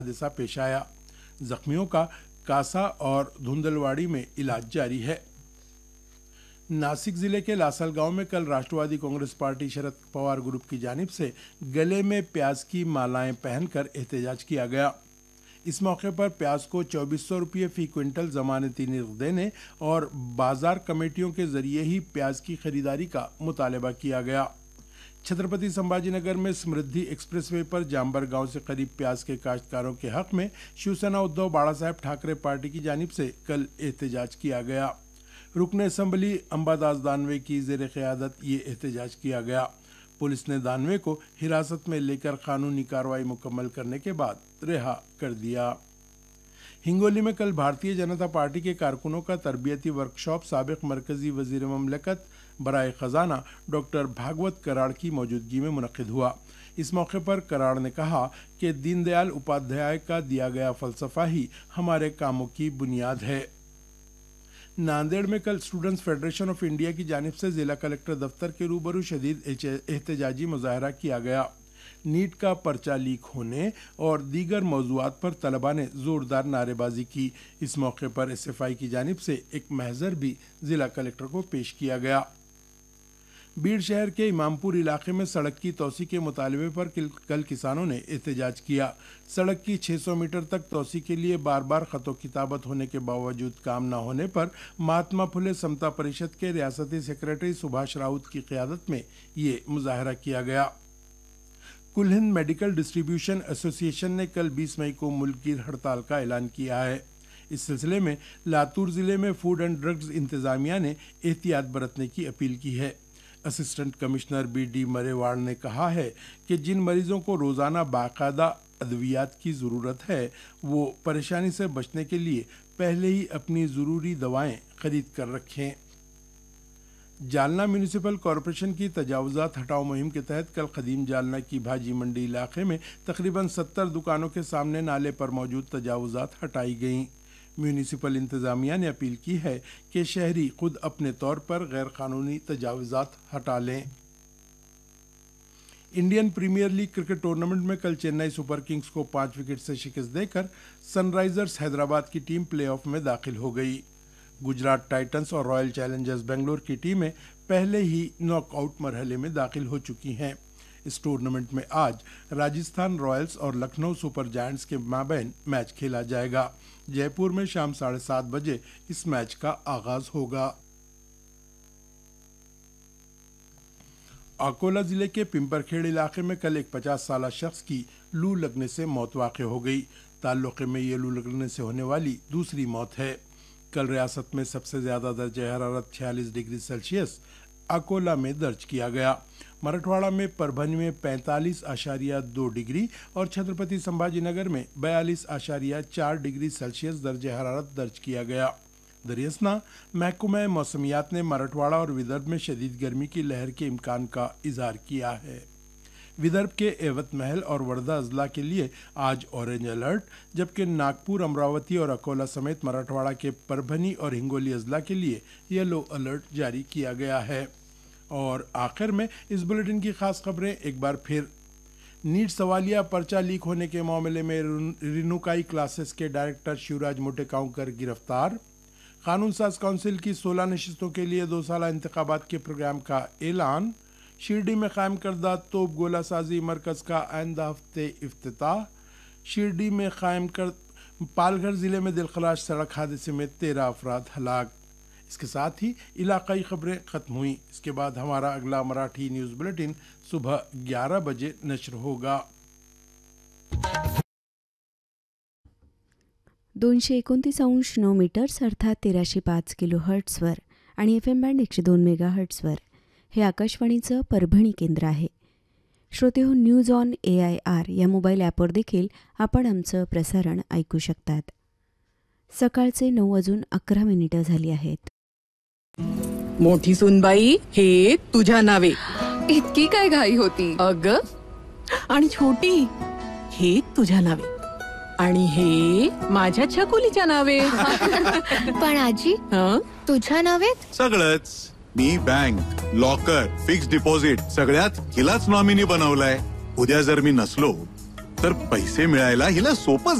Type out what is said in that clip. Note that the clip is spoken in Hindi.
हादसा पेश आया। जख्मियों का कासा और धुंदलवाड़ी में इलाज जारी है। नासिक जिले के लासलगांव में कल राष्ट्रवादी कांग्रेस पार्टी शरद पवार ग्रुप की जानिब से गले में प्याज की मालाएं पहनकर एहतजाज किया गया। इस मौके पर प्याज को 2400 रुपये फी क्विंटल जमानती नर्ख देने और बाजार कमेटियों के जरिए ही प्याज की खरीदारी का मुतालबा किया गया। छत्रपति संभाजीनगर में समृद्धि एक्सप्रेसवे पर जाम्बर गांव से करीब प्याज के काश्तकारों के हक में शिवसेना उद्धव बाला साहेब ठाकरे पार्टी की जानिब से कल एहतजाज किया गया। रुकने असम्बली अंबादास दानवे की ज़ेर क़यादत ये एहतजाज किया गया। पुलिस ने दानवे को हिरासत में लेकर कानूनी कार्रवाई मुकम्मल करने के बाद रिहा कर दिया। हिंगोली में कल भारतीय जनता पार्टी के कारकुनों का तरबियती वर्कशॉप साबिक मरकजी वजीर ममलकत बराए खजाना डॉक्टर भागवत कराड़ की मौजूदगी में मुनक्किद हुआ। इस मौके पर कराड़ ने कहा कि दीनदयाल उपाध्याय का दिया गया फलसफा ही हमारे कामों की बुनियाद है। नांदेड़ में कल स्टूडेंट्स फेडरेशन ऑफ इंडिया की जानिब से जिला कलेक्टर दफ्तर के रूबरू शदीद एहतजाजी मुजाहरा किया गया। नीट का पर्चा लीक होने और दीगर मौज़ूआत पर तलबा ने जोरदार नारेबाजी की। इस मौके पर एसएफआई की जानिब से एक महजर भी जिला कलेक्टर को पेश किया गया। बीड़ शहर के इमामपुर इलाके में सड़क की तोसी के मुतालबे पर कल किसानों ने एहतजाज किया। सड़क की 600 मीटर तक तोसी के लिए बार बार खतो किताबत होने के बावजूद काम न होने पर महात्मा फुले समता परिषद के रियासती सेक्रेटरी सुभाष राउत की क़यादत में ये मुजाहरा किया गया। कुल हिंद मेडिकल डिस्ट्रीब्यूशन एसोसिएशन ने कल 20 मई को मुल्कगीर हड़ताल का ऐलान किया है। इस सिलसिले में लातूर जिले में फूड एंड ड्रग्स इंतजामिया ने एहतियात बरतने की अपील की है। असिस्टेंट कमिश्नर BD मरेवाड़ ने कहा है कि जिन मरीजों को रोज़ाना बाकायदा अद्वियात की ज़रूरत है वो परेशानी से बचने के लिए पहले ही अपनी ज़रूरी दवाएं खरीद कर रखें। जालना म्यूनिसिपल कॉरपोरेशन की तजावुज़ात हटाओ मुहिम के तहत कल कदीम जालना की भाजी मंडी इलाके में तकरीबन 70 दुकानों के सामने नाले पर मौजूद तजावुज़ात हटाई गईं। म्यूनिसिपल इंतज़ामिया ने अपील की है कि शहरी खुद अपने तौर पर गैर कानूनी तजावुज़ात हटा लें। Indian premiere league cricket tournament में कल चेन्नई सुपर किंग्स को 5 विकेट से शिकस्त देकर सनराइजर्स हैदराबाद की टीम प्लेऑफ में दाखिल हो गई। गुजरात टाइटंस और रॉयल चैलेंजर्स बेंगलोर की टीमें पहले ही नॉकआउट मरहले में दाखिल हो चुकी हैं। इस टूर्नामेंट में आज राजस्थान रॉयल्स और लखनऊ सुपर जायंट्स के माबैन मैच खेला जाएगा। जयपुर में शाम 7:30 बजे इस मैच का आगाज होगा। अकोला जिले के पिंपरखेड़ इलाके में कल एक 50 साला शख्स की लू लगने से मौत वाक़ हो गई। ताल्लुक़े में ये लू लगने से होने वाली दूसरी मौत है। कल रियासत में सबसे ज़्यादा दर्जा हरारत 46 डिग्री सेल्सियस अकोला में दर्ज किया गया। मराठवाड़ा में परभनी में 45.2 डिग्री और छत्रपति संभाजीनगर में 42.4 डिग्री सेल्सियस दर्जे हरारत दर्ज किया गया। दरियासना महकमा मौसमियात ने मराठवाड़ा और विदर्भ में शदीद गर्मी की लहर के इम्कान का इजहार किया है। विदर्भ के एवत महल और वर्धा अजला के लिए आज ऑरेंज अलर्ट, जबकि नागपुर, अमरावती और अकोला समेत मराठवाड़ा के परभनी और हिंगोली अजला के लिए येलो अलर्ट जारी किया गया है। और आखिर में इस बुलेटिन की खास खबरें एक बार फिर। नीट सवालिया पर्चा लीक होने के मामले में रिनुकाई क्लासेस के डायरेक्टर शिवराज मोटेकाउंकर गिरफ्तार। कानून साज काउंसिल की 16 नशिस्तों के लिए 2 साला इंतखाबात के प्रोग्राम का ऐलान। शिरडी में कायम करदा तोप गोला साजी मरकज़ का आइंदा हफ्ते इफ्तिताह। शिरडी में कायम कर पालघर जिले में दिलखलाश सड़क हादसे में 13 अफराद हलाक। इसके साथ ही इलाकाई खबरें खत्म हुई। इसके बाद हमारा अगला मराठी न्यूज़ बुलेटिन सुबह 11 बजे नश्र होगा। 229.9 मीटर्स अर्थात 1305 किलोहर्ट्झवर आणि FM बँड 102 मेगाहर्ट्झवर हे आकाशवाणीचं परभणी केंद्र आहे. श्रोते हो, न्यूज ऑन AIR या मोबाईल ॲपवर देखील आपण आमचं प्रसारण ऐकू शकतात. सकाळचे 9:11 झाली आहेत. मोठी सुनबाई, हे तुझ्या नावे. इतकी काय घाई होती अगं, आणि छोटी, हे तुझ्या नावे. आणि हे माझ्या छकुलीच्या नावे. पण आजी, तुझ्या नावे सगळंच. मी बँक, लॉकर, फिक्स डिपॉझिट सगळ्यात हिलाच नॉमिनी बनवलाय. उद्या जर मी नसलो तर पैसे मिळायला हिला सोपं